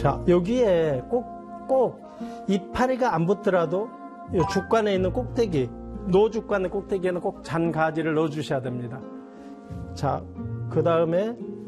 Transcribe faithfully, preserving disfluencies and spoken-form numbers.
자, 여기에 꼭, 꼭 이파리가 안 붙더라도 이 죽관에 있는 꼭대기, 노죽관의 꼭대기에는 꼭 잔가지를 넣어주셔야 됩니다. 자, 그 다음에